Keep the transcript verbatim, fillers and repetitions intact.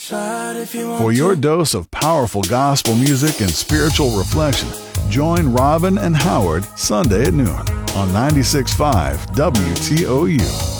For your dose of powerful gospel music and spiritual reflection, join Robin and Howard Sunday at noon on ninety-six point five W T O U.